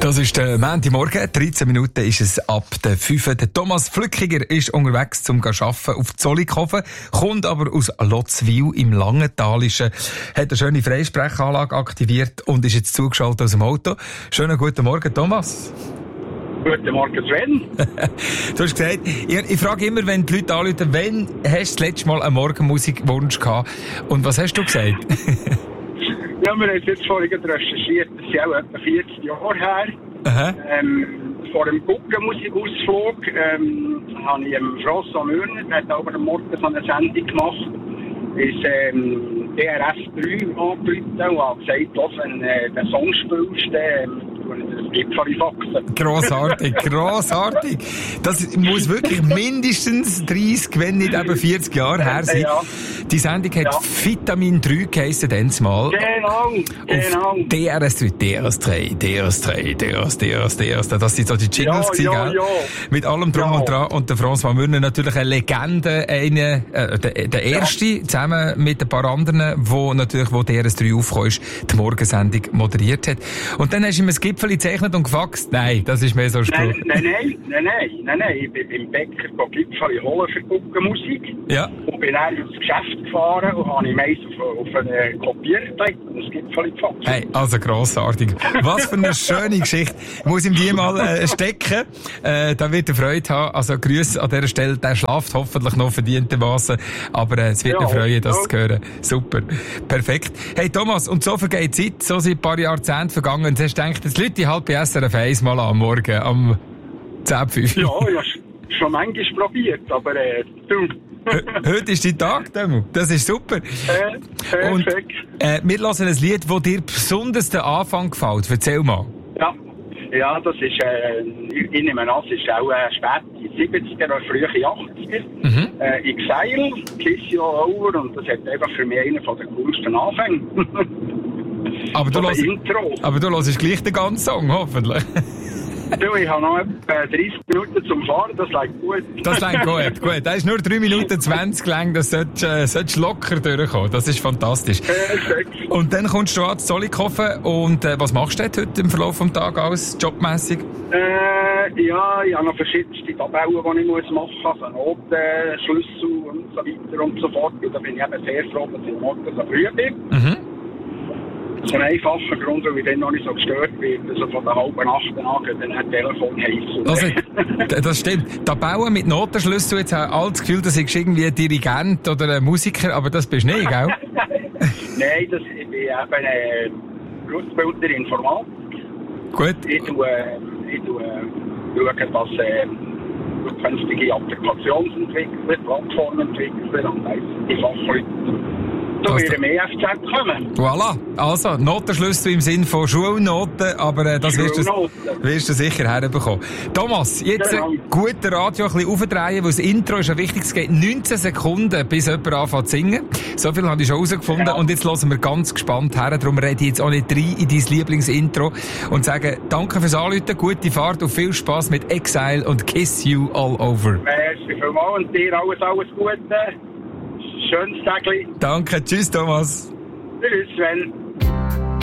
Das ist der Montagmorgen. 13 Minuten ist es ab der 5. Der Thomas Flückiger ist unterwegs zum Arbeiten auf Zollikofen, kommt aber aus Lotzwil im Langentalischen, hat eine schöne Freisprechanlage aktiviert und ist jetzt zugeschaltet aus dem Auto. Schönen guten Morgen, Thomas. Guten Morgen, Sven. Du hast gesagt, ich frage immer, wenn die Leute anrufen, wann hast du das letzte Mal einen Morgenmusikwunsch gehabt? Und was hast du gesagt? Ja, wir haben jetzt vorhin recherchiert, das ist auch etwa 40 Jahre her. Vor einem Guggenmusikausflug habe ich François Mürner, der hat aber am Morgen so eine Sendung gemacht, ist DRS 3 angerufen und hat gesagt, los, wenn der Song spielst, das Gipfel faxen. Grossartig, grossartig. Das muss wirklich mindestens 30, wenn nicht eben 40 Jahre her sein. Ja. Die Sendung hat Vitamin 3 geheissen, dann mal. Genau. DRS3. Das sind so die Jingles gewesen, gell? Ja. Mit allem Drum und Dran. Und der François Mürner natürlich eine Legende, der erste, zusammen mit ein paar anderen, wo DRS3 aufgekommen ist, die Morgensendung moderiert hat. Und dann hast du ihm ein Gipfel gezeichnet und gefaxt. Nein, das ist mehr so ein Spruch. Nein. Ich bin beim Bäcker Gipfel holen für Guggenmusik. Ja. Und bin dann ins Geschäft gefahren und habe ich meist auf eine Kopiert gelegt und das Gipfel gefaxt. Hey, also grossartig. Was für eine schöne Geschichte. Ich muss ihm die mal stecken. Da wird er Freude haben. Also Grüße an dieser Stelle. Der schlaft hoffentlich noch verdientermassen. Aber es wird ihn freuen, das zu hören. Super. Perfekt. Hey Thomas, und so vergeht die Zeit. So sind ein paar Jahrzehnte vergangen. Und hast du gedacht, jetzt Leute halt bei SRF 1 mal am Morgen, am 10:05. Ja, ich habe schon manchmal probiert, aber du. Heute ist dein Tag, Demo. Das ist super. Perfekt. Und wir hören ein Lied, das dir besonders den Anfang gefällt. Erzähl mal. Ja, das ist, ich nehme an, es ist auch spät in 70er oder frühe 80er. Exile, Kiss You All Over, und das hat einfach für mich einen von den coolsten Anfängen. Aber du hörst gleich den ganzen Song, hoffentlich. Du, ich habe noch etwa 30 Minuten zum Fahren, das läuft gut. Das läuft gut. Das ist nur 3 Minuten 20 lang, das solltest locker durchkommen. Das ist fantastisch. Perfekt. Und dann kommst du an zu Zollikofen und was machst du heute im Verlauf des Tages alles, jobmässig? Ja, ich habe noch verschiedenste Tabellen, die ich machen muss, also Notenschlüssel und so weiter und so fort. Und da bin ich eben sehr froh, dass ich morgen so früh bin. Das ist ein einfacher Grund, weil ich dann noch nicht so gestört werde. Also von der 7:30 an geht dann ein Telefon heiß. Also, das stimmt. Tabellen mit Notenschlüssel, jetzt habe ich all das Gefühl, dass ich irgendwie ein Dirigent oder ein Musiker, aber das bist du nicht, gell? Nein, ich bin eben Berufsbilder Informatik. Gut. Ich schaue, dass zukünftige Applikationsentwickler, Plattformentwickler und die Fachleute zu ihrem EFZ kommen. Voilà. Also, Notenschlüssel im Sinne von Schulnoten, aber das wirst du sicher herbekommen. Thomas, jetzt gut den Radio ein bisschen aufdrehen, weil das Intro ist ja wichtig. Es geht 19 Sekunden, bis jemand anfängt zu singen. So viel habe ich schon herausgefunden. Und jetzt hören wir ganz gespannt her. Darum rede ich jetzt auch nicht rein in dein Lieblingsintro und sage danke fürs Anrufen, gute Fahrt und viel Spass mit Exile und Kiss You All Over. Merci vielmals und dir alles Gute. Schönes Tag. Danke, tschüss Thomas. Tschüss, Sven.